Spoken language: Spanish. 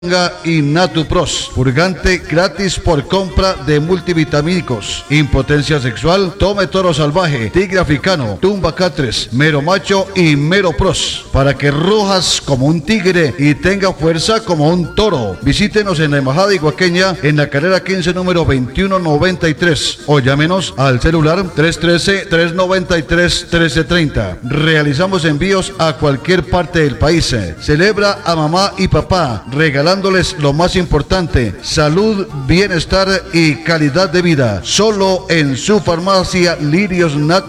y Natupros, purgante gratis por compra de multivitamínicos, impotencia sexual, tome toro salvaje, tigre africano, tumba catres, mero macho y mero pros, para que rujas como un tigre y tenga fuerza como un toro. Visítenos en la Embajada Iguaqueña en la carrera 15 número 2193 o llámenos al celular 313-393-1330. Realizamos envíos a cualquier parte del país. Celebra a mamá y papá regalándoles lo más importante: salud, bienestar y calidad de vida. Solo en su farmacia Lirios Nat